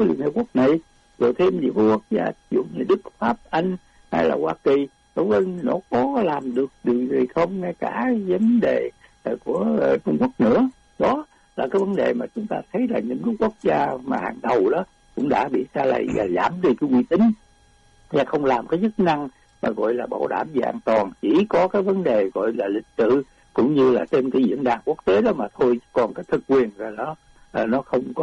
của Liên Hợp Quốc này, rồi thêm nhiều quốc gia ví dụ như Đức, Pháp, Anh hay là Hoa Kỳ, nó có làm được điều gì không, ngay cả vấn đề của Trung Quốc nữa. Đó là cái vấn đề mà chúng ta thấy là những cái quốc gia mà hàng đầu đó cũng đã bị sa lầy và giảm đi cái uy tín và không làm cái chức năng mà gọi là bảo đảm về an toàn, chỉ có cái vấn đề gọi là lịch sự cũng như là trên cái diễn đàn quốc tế đó mà thôi, còn cái thực quyền là nó không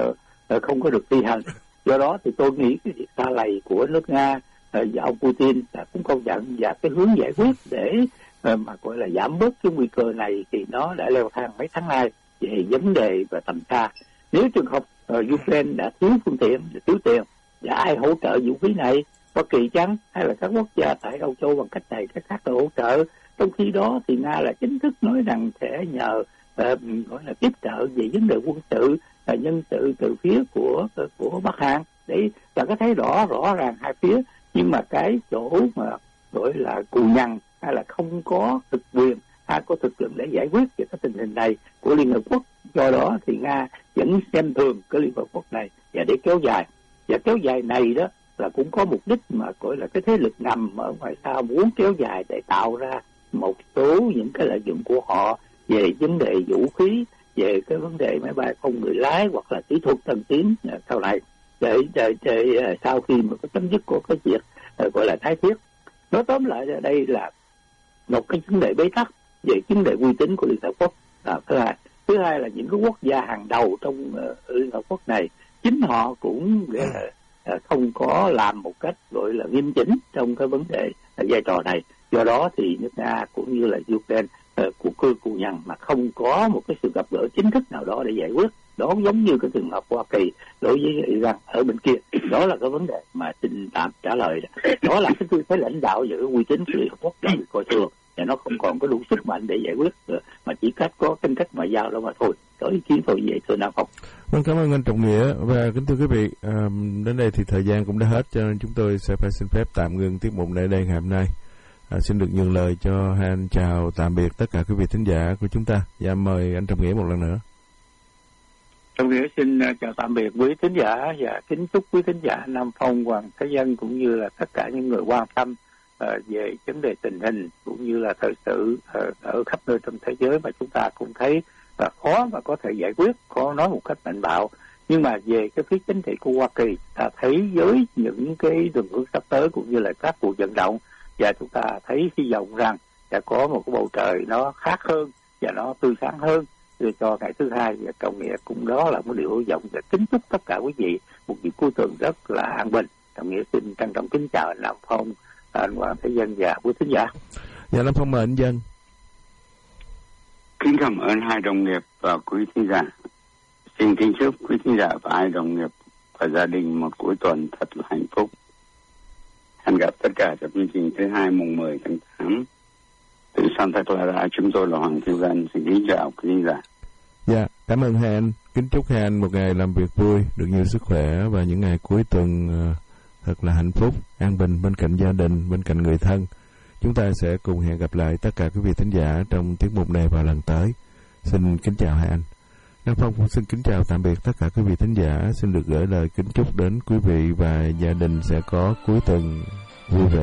có được thi hành. Do đó thì tôi nghĩ cái việc sa lầy của nước Nga và ông Putin là cũng công nhận, và cái hướng giải quyết để mà gọi là giảm bớt cái nguy cơ này thì nó đã leo thang mấy tháng nay về vấn đề và tầm xa. Nếu trường hợp Ukraine đã thiếu phương tiện, thiếu tiền, và ai hỗ trợ vũ khí này, Hoa Kỳ chăng hay là các quốc gia tại Âu Châu bằng cách này cách khác để hỗ trợ? Trong khi đó thì Nga là chính thức nói rằng sẽ nhờ gọi là tiếp trợ về vấn đề quân sự, nhân sự từ phía của Bắc Hàn, để là có thấy rõ ràng hai phía. Nhưng mà cái chỗ mà gọi là cù nhằn hay là không có thực quyền hay có thực lực để giải quyết về cái tình hình này của Liên Hợp Quốc. Do đó thì Nga vẫn xem thường cái Liên Hợp Quốc này và để kéo dài. Và kéo dài này đó là cũng có mục đích mà gọi là cái thế lực ngầm ở ngoài sau muốn kéo dài để tạo ra một số những cái lợi dụng của họ về vấn đề vũ khí, về cái vấn đề máy bay không người lái hoặc là kỹ thuật tân tiến sau này, để sau khi mà có chấm dứt của cái việc gọi là tái thiết. Nói tóm lại là đây là một cái vấn đề bế tắc về vấn đề uy tín của Liên Hợp Quốc. Thứ hai là những cái quốc gia hàng đầu trong Liên Hợp Quốc này, chính họ cũng không có làm một cách gọi là nghiêm chỉnh trong cái vấn đề vai trò này. Do đó thì nước Nga cũng như là Ukraine cù nhằn mà không có một cái sự gặp gỡ chính thức nào đó để giải quyết. Đó giống như cái trường hợp Hoa Kỳ đối với Iran ở bên kia. Đó là cái vấn đề mà xin tạm trả lời. Đó là cái tư thế lãnh đạo và cái uy tín của Liên Hợp Quốc đang bị coi thường, và nó không còn có đủ sức mạnh để giải quyết, mà chỉ có tính cách ngoại giao đó mà thôi. Có ý kiến thôi vậy thôi Nam Phong. Vâng, cảm ơn anh Trọng Nghĩa. Và kính thưa quý vị, đến đây thì thời gian cũng đã hết, cho nên chúng tôi sẽ phải xin phép tạm ngừng tiết mục này đây ngày hôm nay. Xin được nhường lời cho hai anh chào tạm biệt tất cả quý vị thính giả của chúng ta. Và mời anh Trọng Nghĩa một lần nữa. Trọng Nghĩa xin chào tạm biệt quý thính giả và kính chúc quý thính giả Nam Phong, Hoàng Thế Dân cũng như là tất cả những người quan tâm về vấn đề tình hình cũng như là thời sự ở khắp nơi trong thế giới mà chúng ta cũng thấy là khó mà có thể giải quyết, khó nói một cách mạnh bạo. Nhưng mà về cái phía chính trị của Hoa Kỳ, ta thấy với những cái đường hướng sắp tới cũng như là các cuộc vận động, và chúng ta thấy hy vọng rằng sẽ có một cái bầu trời nó khác hơn và nó tươi sáng hơn cho ngày thứ hai. Và Trọng Nghĩa cũng đó là một điều hy vọng để kính chúc tất cả quý vị một dịp cuối tuần rất là an bình. Trọng Nghĩa xin trân trọng kính chào anh Nam Phong, anh Hoàng Thế Dân và quý thính giả. Dạ, Nam Phong mời anh Dân. Kính cảm ơn hai đồng nghiệp và quý thính giả. Xin kính chúc quý thính giả và hai đồng nghiệp và gia đình một cuối tuần thật là hạnh phúc. Hẹn gặp tất cả trong chương trình thứ hai mùng 10 tháng 8. Từ Santa Clara, chúng tôi là Hoàng Thế Dân. Xin kính chào quý thính giả. Dạ, cảm ơn hai anh. Kính chúc hai anh một ngày làm việc vui, được nhiều sức khỏe và những ngày cuối tuần thật là hạnh phúc, an bình bên cạnh gia đình, bên cạnh người thân. Chúng ta sẽ cùng hẹn gặp lại tất cả quý vị thính giả trong tiết mục này vào lần tới. Xin kính chào hai anh. Nam Phong cũng xin kính chào tạm biệt tất cả quý vị thính giả. Xin được gửi lời kính chúc đến quý vị và gia đình sẽ có cuối tuần vui vẻ.